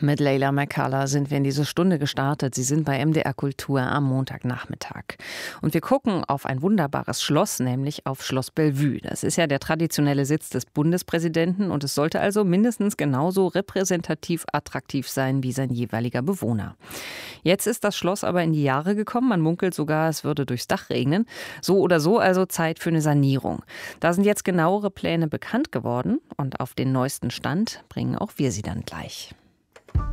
Mit Leila McCullough sind wir in diese Stunde gestartet. Sie sind bei MDR Kultur am Montagnachmittag. Und wir gucken auf ein wunderbares Schloss, nämlich auf Schloss Bellevue. Das ist ja der traditionelle Sitz des Bundespräsidenten und es sollte also mindestens genauso repräsentativ attraktiv sein wie sein jeweiliger Bewohner. Jetzt ist das Schloss aber in die Jahre gekommen. Man munkelt sogar, es würde durchs Dach regnen. So oder so also Zeit für eine Sanierung. Da sind jetzt genauere Pläne bekannt geworden und auf den neuesten Stand bringen auch wir sie dann gleich.